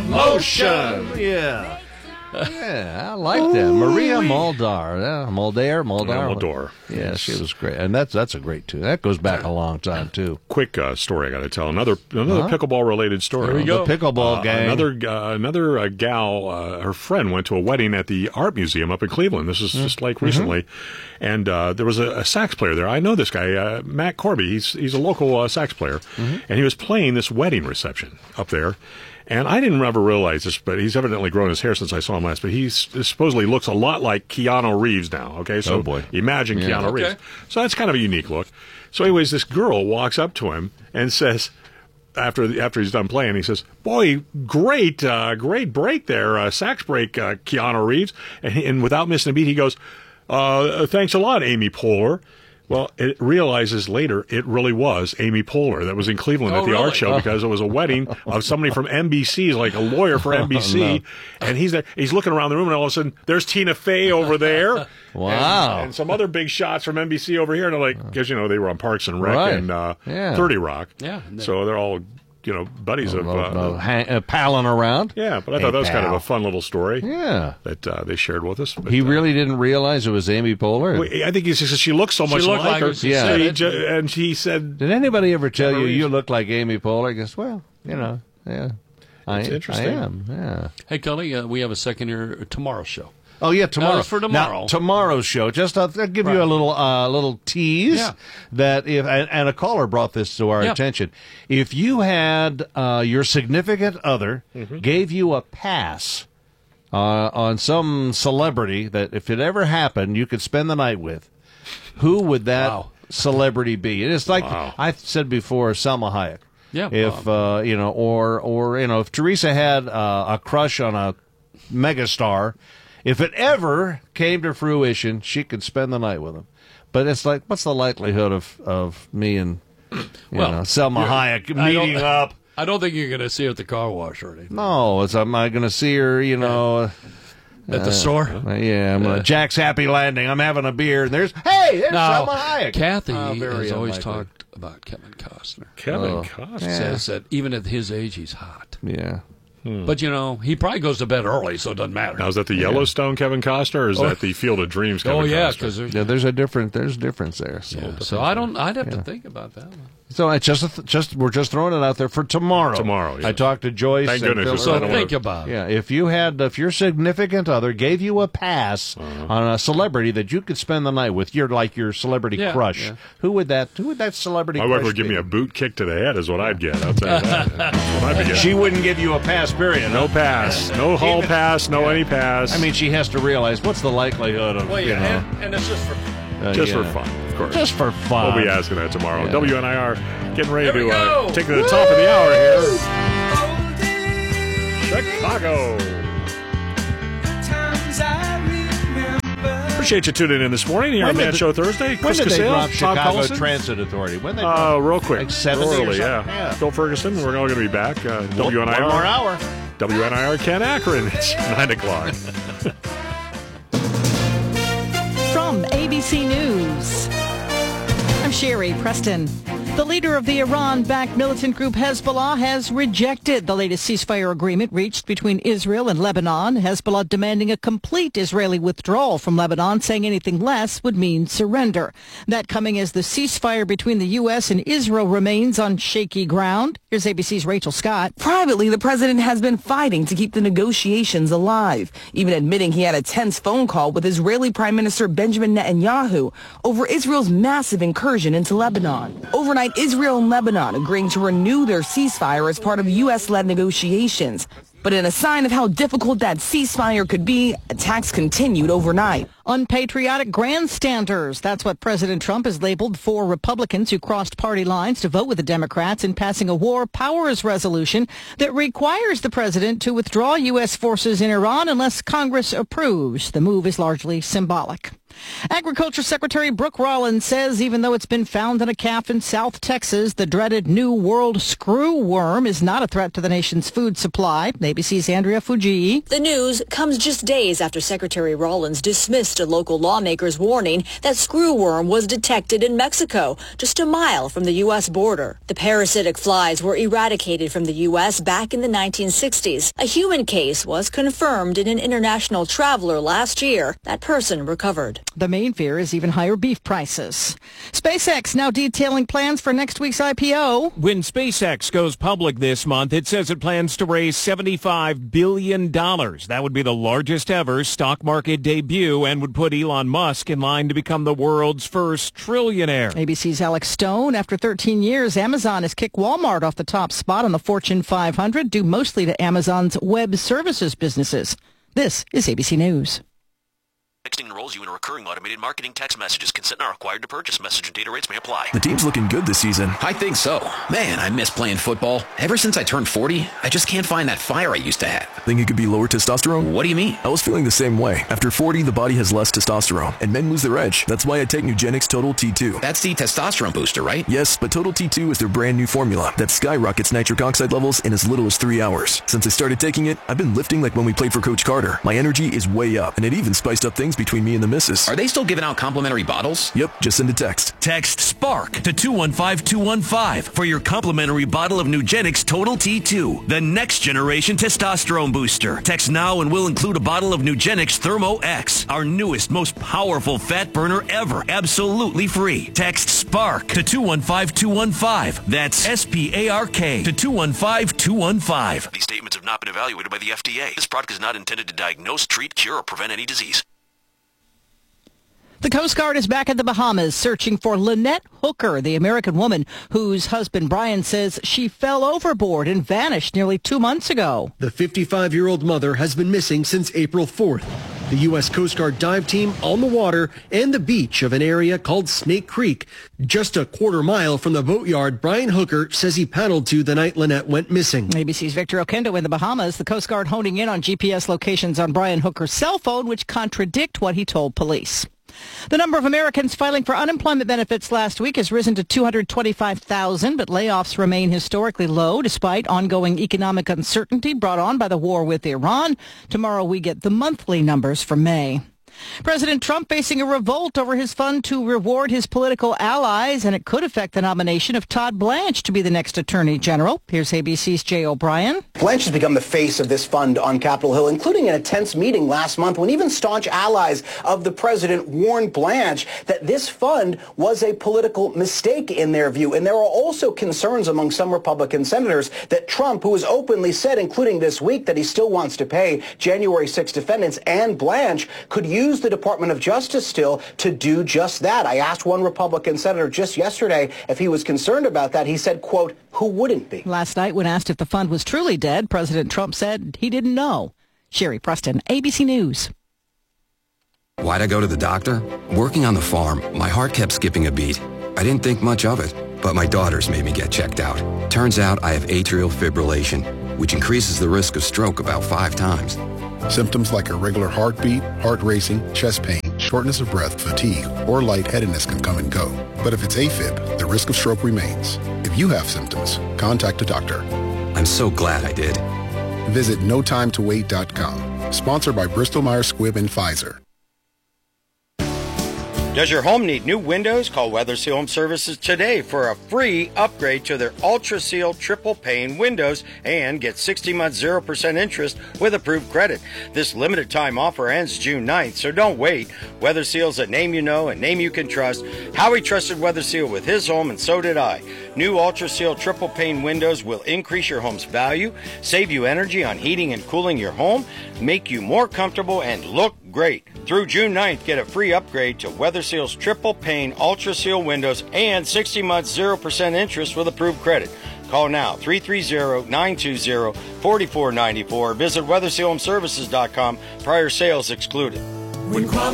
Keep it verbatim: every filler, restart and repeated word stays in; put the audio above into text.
motion. Yeah. Yeah, I like that. Maria Muldaur. Yeah, Muldaur, Muldaur. Muldaur. Yeah, Yes. she was great. And that's that's a great tune. That goes back a long time, too. Quick uh, story I got to tell. Another another Huh? pickleball-related story. Here we go. The pickleball Uh, gang. Another uh, another uh, gal, uh, her friend went to a wedding at the art museum up in Cleveland. This is just like recently, and uh, there was a, a sax player there. I know this guy, uh, Matt Corby. He's he's a local uh, sax player, and he was playing this wedding reception up there. And I didn't ever realize this, but he's evidently grown his hair since I saw him last. But he supposedly looks a lot like Keanu Reeves now. Okay, so Oh, boy. imagine Yeah. Keanu Okay. Reeves. So that's kind of a unique look. So, anyways, this girl walks up to him and says, after after he's done playing, he says, "Boy, great, uh, great break there, uh, sax break, uh, Keanu Reeves." And, he, and without missing a beat, he goes, uh, "Thanks a lot, Amy Poehler." Well, it realizes later it really was Amy Poehler that was in Cleveland Oh, at the really? art show because it was a wedding of somebody from N B C, like a lawyer for N B C, no. and he's there. He's looking around the room, and all of a sudden, there's Tina Fey over there. Wow. And, and some other big shots from N B C over here, and they're like, because you know they were on Parks and Rec Right. and uh, Yeah. thirty Rock, Yeah. so they're all you know buddies of. Uh, Uh, uh, hang, uh, palling around. yeah, but I Hey, thought that was kind of pal. a fun little story Yeah. that uh, they shared with us. But, He uh, really didn't realize it was Amy Poehler. well, I think he said she looks so much looked like like her. her, she Yeah. said He it. ju- and he said, Did anybody ever tell Never you you reached- look like Amy Poehler? I guess, well, you know, yeah. I, It's interesting. I am, yeah. Hey, Kelly, uh, we have a second year tomorrow show. Oh yeah, tomorrow. that's for tomorrow. Now, tomorrow's show. Just I'll, I'll give you a little uh, little tease Yeah. that if and, and a caller brought this to our Yeah. attention. If you had uh, your significant other gave you a pass uh, on some celebrity that if it ever happened you could spend the night with, who would that Wow. celebrity be? And it's like Wow. I said before, Salma Hayek. Yeah, If uh, you know, or or you know, if Teresa had uh, a crush on a megastar, if it ever came to fruition, she could spend the night with him. But it's like, what's the likelihood of, of me and you Well, know, Selma Hayek I don't- meeting up? I don't think you're going to see her at the car wash or anything. No, is am I going to see her? You know, At the store? uh, yeah, I'm gonna, Jack's Happy Landing. I'm having a beer, and there's hey, there's Now, Selma Hayek. Kathy Oh, very has always unlikely. talked about Kevin Costner. Kevin Oh. Costner. Yeah. Says that even at his age, he's hot. Yeah. But, you know, he probably goes to bed early, so it doesn't matter. Now, is that the Yellowstone Kevin Costner, or is Oh. that the Field of Dreams Kevin oh, yeah, Costner? because there's... Yeah, there's a different there's a difference there. So, Yeah, so I don't. I'd have to think about that one. so it's just a th- just we're just throwing it out there for tomorrow. Tomorrow, yes. I talked to Joyce. Thank and goodness Phil- it's So I don't think wanna- about it. Yeah, if you had, if your significant other gave you a pass on a celebrity that you could spend the night with, you're like your celebrity Yeah, crush. yeah. Who would that? Who would that celebrity? My wife crush would give be? me a boot kick to the head, is what I'd get. I'll tell you that. That's what I'd be getting. She wouldn't give you a pass. Period. No pass, no hall Even- pass, no any pass. I mean, she has to realize what's the likelihood of you know, and, and it's just for... uh, just yeah. for fun, of course. Just for fun. We'll be asking that tomorrow. Yeah. W N I R getting ready Here we to uh, go. take to the top of the hour here. Chicago. Appreciate you tuning in this morning here When on did Man the- Show Thursday. When Chris did they Casale, drop Tom Chicago Collison. Transit Authority? When they Uh, drop real quick. like seventy or early, yeah. something? Yeah. Phil Ferguson, we're all going to be back. Uh, W N I R. One more hour. W N I R Ken Akron. It's nine o'clock. From A B C News, I'm Sherry Preston. The leader of the Iran-backed militant group Hezbollah has rejected the latest ceasefire agreement reached between Israel and Lebanon. Hezbollah demanding a complete Israeli withdrawal from Lebanon, saying anything less would mean surrender. That coming as the ceasefire between the U S and Israel remains on shaky ground. Here's A B C's Rachel Scott. Privately, the president has been fighting to keep the negotiations alive, even admitting he had a tense phone call with Israeli Prime Minister Benjamin Netanyahu over Israel's massive incursion into Lebanon. Overnight, Israel and Lebanon agreeing to renew their ceasefire as part of U S-led negotiations. But in a sign of how difficult that ceasefire could be, attacks continued overnight. Unpatriotic grandstanders. That's what President Trump has labeled four Republicans who crossed party lines to vote with the Democrats in passing a war powers resolution that requires the president to withdraw U S forces in Iran unless Congress approves. The move is largely symbolic. Agriculture Secretary Brooke Rollins says even though it's been found in a calf in South Texas, the dreaded New World screwworm is not a threat to the nation's food supply. A B C's Andrea Fujii. The news comes just days after Secretary Rollins dismissed a local lawmaker's warning that screwworm was detected in Mexico, just a mile from the U S border. The parasitic flies were eradicated from the U S back in the nineteen sixties. A human case was confirmed in an international traveler last year. That person recovered. The main fear is even higher beef prices. SpaceX now detailing plans for next week's I P O. When SpaceX goes public this month, it says it plans to raise seventy-five billion dollars. That would be the largest ever stock market debut and would put Elon Musk in line to become the world's first trillionaire. A B C's Alex Stone. After thirteen years, Amazon has kicked Walmart off the top spot on the Fortune five hundred, due mostly to Amazon's web services businesses. This is A B C News. Texting enrolls you in a recurring automated marketing text messages. Consent not required to purchase. Message and data rates may apply. The team's looking good this season. I think so. Man, I miss playing football. Ever since I turned forty, I just can't find that fire I used to have. Think it could be lower testosterone? What do you mean? I was feeling the same way. After forty, the body has less testosterone, and men lose their edge. That's why I take Nugenix Total T two. That's the testosterone booster, right? Yes, but Total T two is their brand new formula that skyrockets nitric oxide levels in as little as three hours. Since I started taking it, I've been lifting like when we played for Coach Carter. My energy is way up, and it even spiced up things between me and the missus. Are they still giving out complimentary bottles? Yep, just send a text. Text SPARK to two one five two one five for your complimentary bottle of Nugenix Total T two, the next generation testosterone booster. Text now and we'll include a bottle of Nugenix Thermo X, our newest, most powerful fat burner ever, absolutely free. Text SPARK to two one five two one five. That's S P A R K to two one five two one five. These statements have not been evaluated by the F D A. This product is not intended to diagnose, treat, cure, or prevent any disease. The Coast Guard is back in the Bahamas searching for Lynette Hooker, the American woman whose husband Brian says she fell overboard and vanished nearly two months ago. The fifty-five-year-old mother has been missing since April fourth. The U S Coast Guard dive team on the water and the beach of an area called Snake Creek. Just a quarter mile from the boatyard Brian Hooker says he paddled to the night Lynette went missing. A B C's Victor Okendo in the Bahamas. The Coast Guard honing in on G P S locations on Brian Hooker's cell phone, which contradict what he told police. The number of Americans filing for unemployment benefits last week has risen to two hundred twenty-five thousand, but layoffs remain historically low despite ongoing economic uncertainty brought on by the war with Iran. Tomorrow we get the monthly numbers for May. President Trump facing a revolt over his fund to reward his political allies, and it could affect the nomination of Todd Blanche to be the next Attorney General. Here's A B C's Jay O'Brien. Blanche has become the face of this fund on Capitol Hill, including in a tense meeting last month when even staunch allies of the president warned Blanche that this fund was a political mistake in their view. And there are also concerns among some Republican senators that Trump, who has openly said, including this week, that he still wants to pay January sixth defendants, and Blanche could use the Department of Justice still to do just that. I asked one Republican senator just yesterday if he was concerned about that. He said, quote, who wouldn't be? Last night, when asked if the fund was truly dead, President Trump said he didn't know. Sherry Preston, A B C News. Why'd I go to the doctor? Working on the farm, my heart kept skipping a beat. I didn't think much of it, but my daughters made me get checked out. Turns out I have atrial fibrillation, which increases the risk of stroke about five times. Symptoms like irregular heartbeat, heart racing, chest pain, shortness of breath, fatigue, or lightheadedness can come and go. But if it's AFib, the risk of stroke remains. If you have symptoms, contact a doctor. I'm so glad I did. Visit no time to wait dot com. Sponsored by Bristol-Myers Squibb and Pfizer. Does your home need new windows? Call WeatherSeal Home Services today for a free upgrade to their Ultra Seal triple pane windows and get sixty months zero percent interest with approved credit. This limited time offer ends June ninth, so don't wait. WeatherSeal's a name you know and name you can trust. Howie trusted WeatherSeal with his home, and so did I. New Ultra Seal triple pane windows will increase your home's value, save you energy on heating and cooling your home, make you more comfortable, and look great. Through June ninth, get a free upgrade to WeatherSeal's triple pane Ultra Seal windows and sixty months zero percent interest with approved credit. Call now, three three zero, nine two zero, four four nine four. Visit weather seal home services dot com. Prior sales excluded.